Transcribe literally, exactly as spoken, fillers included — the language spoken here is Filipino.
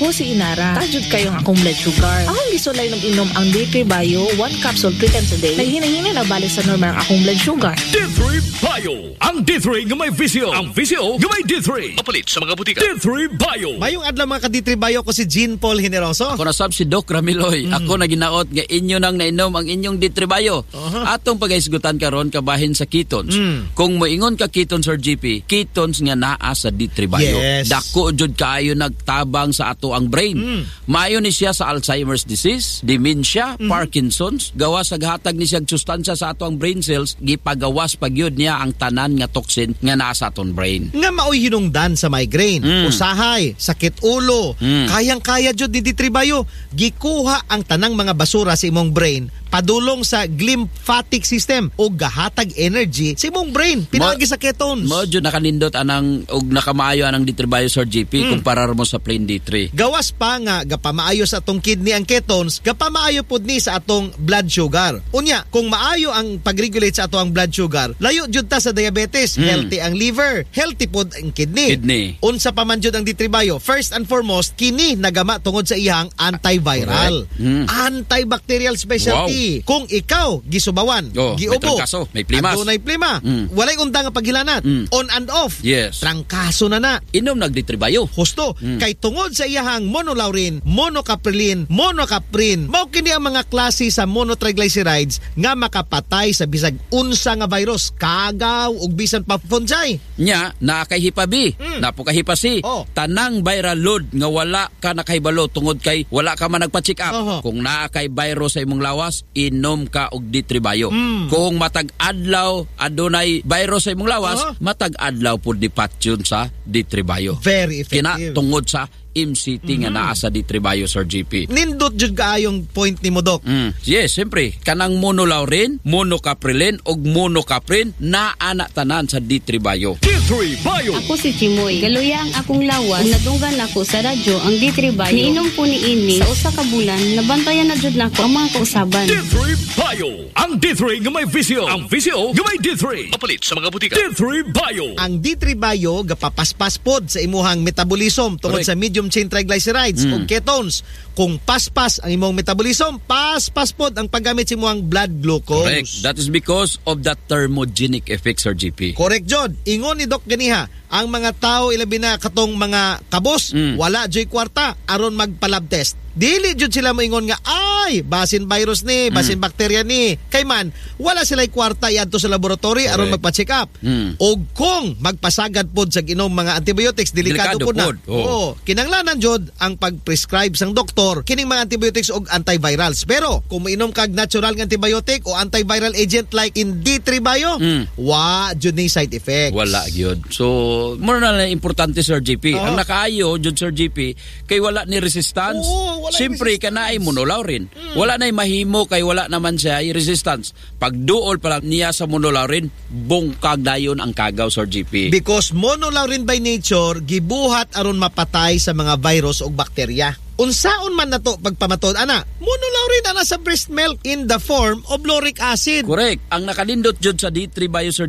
Ako si Inara. Tajud kayong akong blood sugar. Akong gisulay ng inom ang D three Bio, one capsule three times a day. Naghinahina na balik sa normal ang akong blood sugar. D three Bio. Ang D three nga may visio. Ang visio nga may D three. Papalit sa mga butika. D three Bio. Mayong adlaw mga ka-D three Bio ko si Jean Paul Generoso. Ako na sab si Doc Ramiloy. Mm. Ako na ginaot nga inyo nang nainom ang inyong D three Bio. Uh-huh. Atong pagaisgutan karon kabahin sa ketones. Mm. Kung moingon ka ketones or G P, ketones nga naa sa D three Bio. Yes. Dako jud kaayo nagtabang sa ato ang brain. Mm. Maayo ni siya sa Alzheimer's disease, dementia, mm. Parkinson's, gawa sa hatag ni siya sustansya sa ato ang brain cells, gipagawas pagyud niya ang tanan nga toxin nga naa sa aton brain. Nga maoy hinungdan sa migraine, mm. usahay, sakit ulo, mm. kayang-kaya jud ni D three Bio. Gikuha ang tanang mga basura sa imong brain padulong sa glymphatic system o gahatag energy sa imong brain pinagi sa ketones. Mo jud nakanindot anang og nakamaayo anang D three Bio Sir G P mm. kumpara mo sa plain D three. Gawas pa nga gapamaayo sa atong kidney ang ketones, gapamaayo pud ni sa atong blood sugar. Unya, kung maayo ang pag-regulate sa atong blood sugar, layo jud ta sa diabetes, mm. healthy ang liver, healthy pud ang kidney. Kidney. Unsa pa man jud ang D three Bio? First and foremost, kini nagama tungod sa iyang antiviral, mm. antibacterial specialty. Wow. Kung ikaw gisubawan, oh, giubo, may trangkaso, may plimas, adunay plima, mm. walay undang nga paghilanat, mm. on and off, yes. trangkaso na na. Inom nag D three Bio. Husto, mm. kay tungod sa iyahang monolaurin, monocaprilin, monocaprin, mao kini ang mga klase sa monotriglycerides nga makapatay sa bisag unsa nga virus, kagaw ug bisan pa fungi. Nya naa kay H I P A B, mm. napo kay H I P A C. Oh. Tanang viral load nga wala ka nakahibalo tungod kay wala ka man nagpa-check up. Uh-huh. Kung naa kay virus sa imong lawas, inom ka og D three Bio. Mm. Kung matag adlaw adunay virus sa imong lawas, uh-huh. matag adlaw pud dipatyon sa D three Bio. Very effective. Kina tungod sa M C T mm-hmm. nga naa sa D three Bio Sir G P. Nindot jud kaayong point ni mo, Doc. Mm. Yes, siyempre kanang monolaurin, monocaprilin og monocaprin naa na tanan sa D three Bio. D three Bio. Ako si Chimoy. Galuya ang akong lawas. Kung nadunggan ako sa radyo ang D three Bio, niinom po ni ini sa usa ka bulan, nabantayan na jud nako ang mga kausaban. D three Bio. Ang D three nga may visio. Ang visio nga may D three. Papalit sa mga butika. D three Bio. Ang D three Bio gapapaspas pod sa imuhang metabolism tungod sa medium chain triglycerides mm. o ketones. Kung paspas ang imong metabolism, paspas pod ang paggamit sa imong blood glucose. Correct. That is because of the thermogenic effects, Sir G P. Correct, Jod. Ingon ni Doc ganiha, ang mga tao ilabi na katong mga kabos, mm. wala joy kwarta aron magpa-lab test. Dili jud sila moingon nga ay basin virus ni, basin mm. bakterya ni. Kay man wala sila kwarta iadto sa laboratory aron magpa-check up. Mm. Og kung magpasagad pod sa ginom mga antibiotics, delikado, delikado pod na. Oh. Oo, kinanglanan jud ang pag-prescribe sang doktor kining mga antibiotics og antivirals. Pero kung mainom kag natural nga antibiotic o antiviral agent like in D three Bio, mm. wa jud ni side effects. Wala gyud. So mo na lang importante Sir G P. Oh. Ang nakaayo jud Sir G P kay wala ni resistance. Oh, siyempre ka na ay monolaurin. Mm. Wala na mahimo kay wala naman siya ay resistance. Pag duol pa lang niya sa monolaurin, bungkag dayon ang kagaw Sir G P. Because monolaurin by nature gibuhat aron mapatay sa mga virus o bakterya. Unsaon man nato pagpamatod ana, monolaurin ana sa breast milk in the form of lauric acid. Correct. Ang nakalindot jud sa D three Bio Sir